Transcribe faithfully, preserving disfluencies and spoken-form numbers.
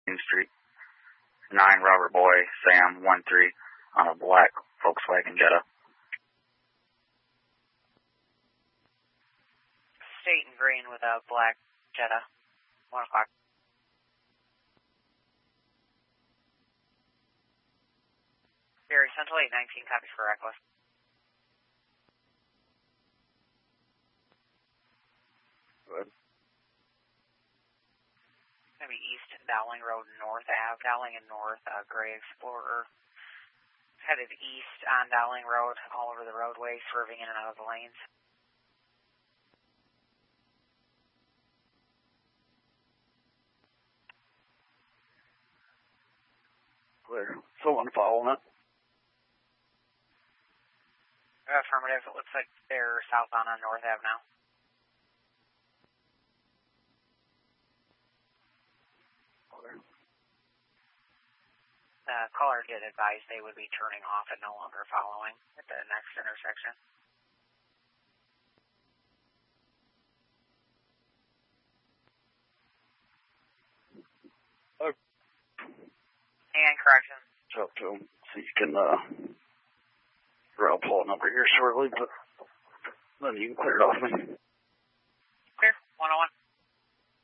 Main Street. nine Robert Boy, Sam, one three on a black Volkswagen Jetta. State and green with a black Jetta. one o'clock. Gary Central eight nineteen, copies for reckless. Good. Going to be east Dowling Road, north Ave, Dowling and north, uh, Gray Explorer. Headed east on Dowling Road, all over the roadway, swerving in and out of the lanes. Clear. Someone following it? Affirmative. It looks like they're southbound on North Ave now. Clear. The caller did advise they would be turning off and no longer following at the next intersection. Oh. And correction. Talk to him. See if you can, uh, I'll pull a number here shortly, but then you can clear it off me.